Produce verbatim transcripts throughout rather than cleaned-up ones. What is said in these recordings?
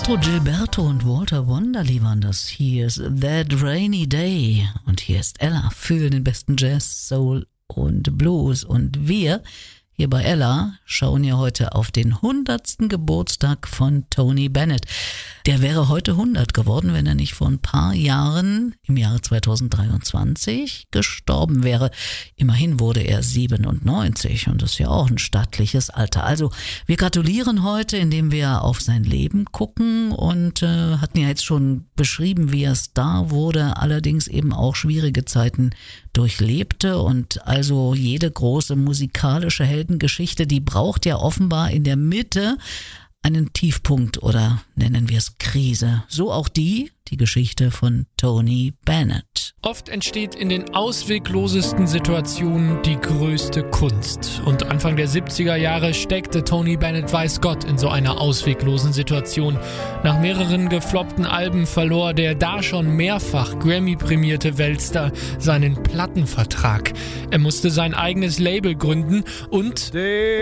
Gustavo Gilberto und Walter Wonderly waren das. Hier ist That Rainy Day und hier ist Ella für den besten Jazz, Soul und Blues. Und wir hier bei Ella schauen ja heute auf den hundertsten Geburtstag von Tony Bennett. Der wäre heute hundert geworden, wenn er nicht vor ein paar Jahren, im Jahre zweitausenddreiundzwanzig, gestorben wäre. Immerhin wurde er siebenundneunzig und das ist ja auch ein stattliches Alter. Also wir gratulieren heute, indem wir auf sein Leben gucken und äh, hatten ja jetzt schon beschrieben, wie er Star wurde, allerdings eben auch schwierige Zeiten durchlebte und also jede große musikalische Heldengeschichte, die braucht ja offenbar in der Mitte einen Tiefpunkt oder nennen wir es Krise. So auch die, die Geschichte von Tony Bennett. Oft entsteht in den ausweglosesten Situationen die größte Kunst. Und Anfang der siebziger Jahre steckte Tony Bennett, weiß Gott, in so einer ausweglosen Situation. Nach mehreren gefloppten Alben verlor der da schon mehrfach Grammy-prämierte Weltstar seinen Plattenvertrag. Er musste sein eigenes Label gründen und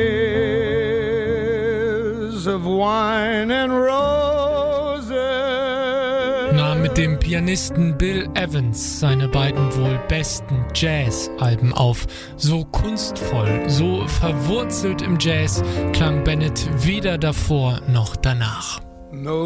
of wine and roses. nahm mit dem Pianisten Bill Evans seine beiden wohl besten Jazz-Alben auf. So kunstvoll, so verwurzelt im Jazz klang Bennett weder davor noch danach. No.